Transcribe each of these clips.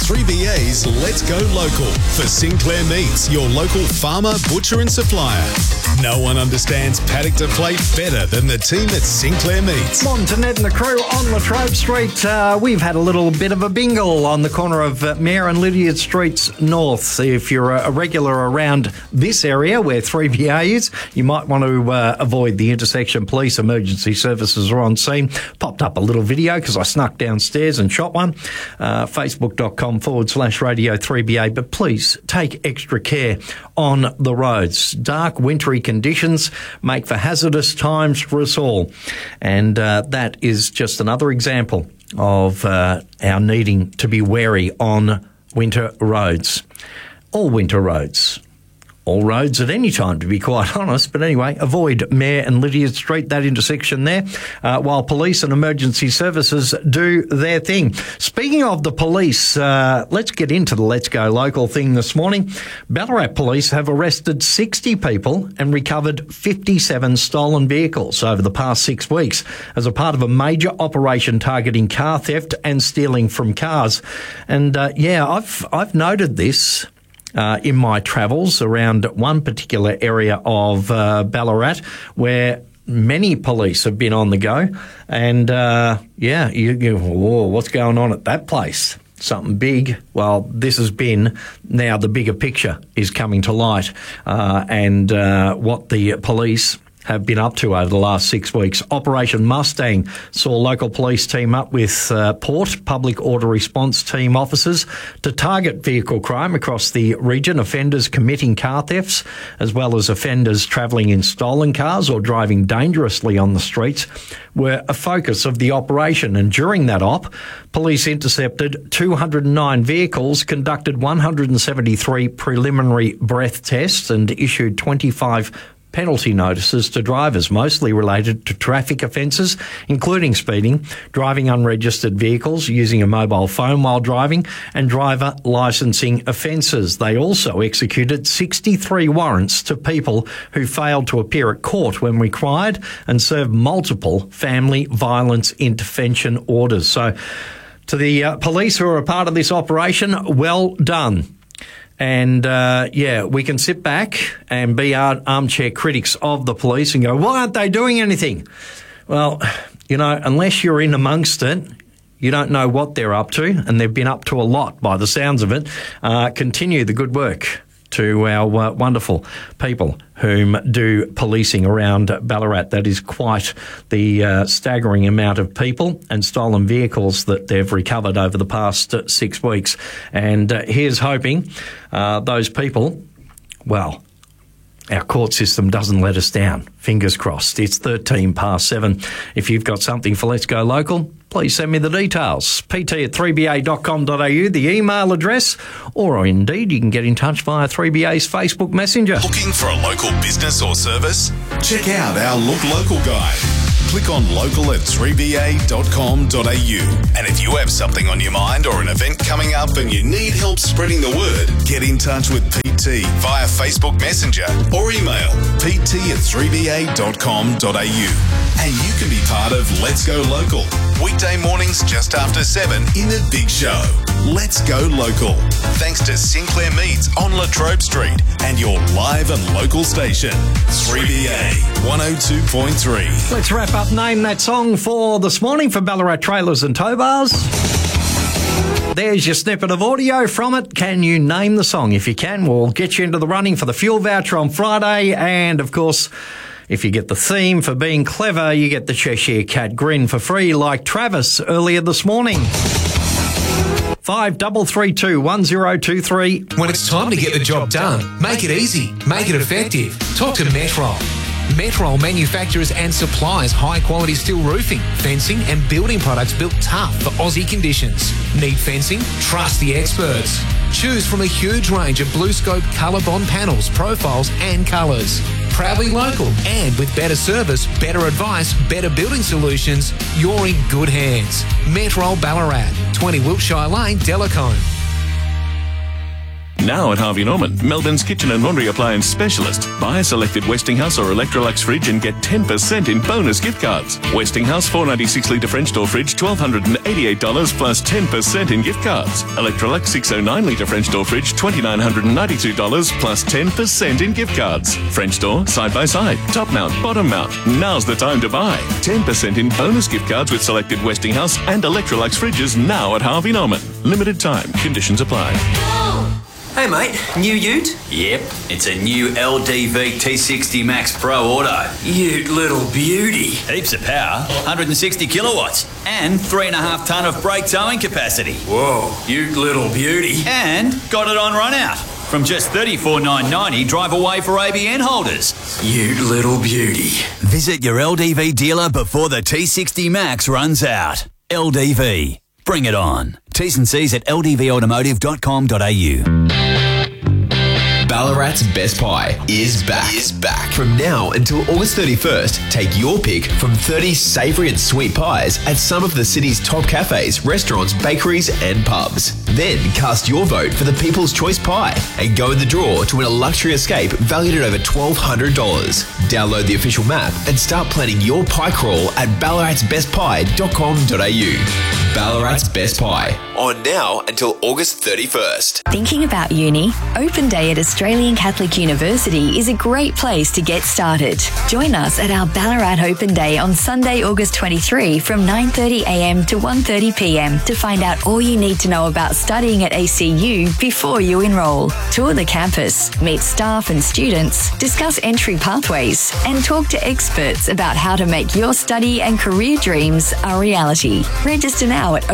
3BA's Let's Go Local for Sinclair Meats, your local farmer, butcher and supplier. No one understands paddock to plate better than the team at Sinclair Meats. Morning to Ned and the crew on Latrobe Street. We've had a little bit of a bingle on the corner of Mayor and Lydiard Streets North. If you're a regular around this area where 3BA is, you might want to avoid the intersection. Police emergency services are on scene. Popped up a little video because I snuck downstairs and shot one. Facebook.com/Radio 3BA. But please take extra care on the roads. Dark, wintry conditions make for hazardous times for us all. And that is just another example of our needing to be wary on winter roads. All winter roads. All roads at any time, to be quite honest. But anyway, avoid Mayor and Lydiard Street, that intersection there, while police and emergency services do their thing. Speaking of the police, let's get into the Let's Go Local thing this morning. Ballarat police have arrested 60 people and recovered 57 stolen vehicles over the past 6 weeks as a part of a major operation targeting car theft and stealing from cars. And I've noted this in my travels around one particular area of Ballarat where many police have been on the go. And, whoa, what's going on at that place? Something big. Well, this has been, now the bigger picture is coming to light, and what the police have been up to over the last 6 weeks. Operation Mustang saw local police team up with Port Public Order Response Team officers to target vehicle crime across the region, offenders committing car thefts, as well as offenders travelling in stolen cars or driving dangerously on the streets, were a focus of the operation. And during that op, police intercepted 209 vehicles, conducted 173 preliminary breath tests and issued 25 penalty notices to drivers, mostly related to traffic offences, including speeding, driving unregistered vehicles, using a mobile phone while driving, and driver licensing offences. They also executed 63 warrants to people who failed to appear at court when required and served multiple family violence intervention orders. So, to the police who are a part of this operation, well done. And, we can sit back and be armchair critics of the police and go, why aren't they doing anything? Well, unless you're in amongst it, you don't know what they're up to, and they've been up to a lot by the sounds of it. Continue the good work to our wonderful people whom do policing around Ballarat. That is quite the staggering amount of people and stolen vehicles that they've recovered over the past 6 weeks. And here's hoping those people, well, our court system doesn't let us down. Fingers crossed. It's 13 past 7. If you've got something for Let's Go Local, please send me the details. pt@3ba.com.au, the email address, or indeed you can get in touch via 3BA's Facebook Messenger. Looking for a local business or service? Check out our Look Local guide. Click on local at 3ba.com.au. And if you have something on your mind or an event coming up and you need help spreading the word, get in touch with PT via Facebook Messenger or email pt@3ba.com.au. And you can be part of Let's Go Local. Weekday mornings just after 7 in the Big Show. Let's Go Local. Thanks to Sinclair Meats on Latrobe Street and your live and local station, 3BA 102.3. Let's wrap up Name That Song for this morning for Ballarat Trailers and Tow Bars. There's your snippet of audio from it. Can you name the song? If you can, we'll get you into the running for the fuel voucher on Friday. And, of course, if you get the theme for being clever, you get the Cheshire Cat grin for free, like Travis earlier this morning. 5332 1023. When it's time to get the job done, make it easy, make it effective. Talk to Metrol. Metrol manufactures and supplies high-quality steel roofing, fencing and building products built tough for Aussie conditions. Need fencing? Trust the experts. Choose from a huge range of BlueScope ColourBond panels, profiles and colours. Proudly local and with better service, better advice, better building solutions, you're in good hands. Metrol Ballarat, 20 Wiltshire Lane, Delacombe. Now at Harvey Norman, Melbourne's kitchen and laundry appliance specialist. Buy a selected Westinghouse or Electrolux fridge and get 10% in bonus gift cards. Westinghouse 496 litre French door fridge, $1,288 plus 10% in gift cards. Electrolux 609 litre French door fridge, $2,992 plus 10% in gift cards. French door, side by side, top mount, bottom mount. Now's the time to buy. 10% in bonus gift cards with selected Westinghouse and Electrolux fridges now at Harvey Norman. Limited time. Conditions apply. Hey mate, new ute? Yep, it's a new LDV T60 Max Pro Auto. Ute little beauty. Heaps of power, 160 kilowatts, and 3.5 tonne of brake towing capacity. Whoa, ute little beauty. And got it on run out. From just $34,990, drive away for ABN holders. Ute little beauty. Visit your LDV dealer before the T60 Max runs out. LDV. Bring it on. T's and C's at ldvautomotive.com.au. Ballarat's Best Pie is back. From now until August 31st, take your pick from 30 savoury and sweet pies at some of the city's top cafes, restaurants, bakeries and pubs. Then cast your vote for the People's Choice Pie and go in the draw to win a luxury escape valued at over $1,200. Download the official map and start planning your pie crawl at ballarat'sbestpie.com.au. Ballarat's Best Pie, on now until August 31st. Thinking about uni? Open Day at Australian Catholic University is a great place to get started. Join us at our Ballarat Open Day on Sunday, August 23 from 9:30am to 1:30pm to find out all you need to know about studying at ACU before you enrol. Tour the campus, meet staff and students, discuss entry pathways, and talk to experts about how to make your study and career dreams a reality. Register now at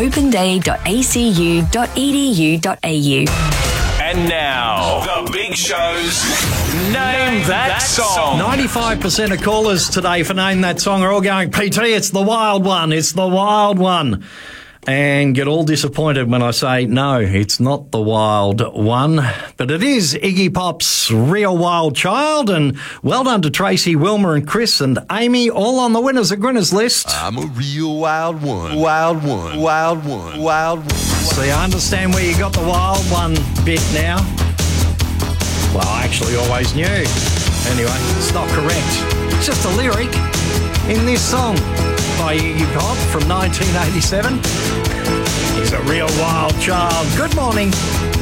openday.acu.edu.au. And now, the Big Show's Name That Song. 95% of callers today for Name That Song are all going, PT, it's the wild one, it's the wild one. And get all disappointed when I say, no, it's not the wild one, but it is Iggy Pop's Real Wild Child. And well done to Tracy, Wilma and Chris and Amy, all on the winners and grinners list. I'm a real wild one. Wild one. Wild one. Wild one. So you understand where you got the wild one bit now? Well, I actually always knew. Anyway, it's not correct. It's just a lyric in this song by Iggy Pop from 1987. He's a real wild child. Good morning.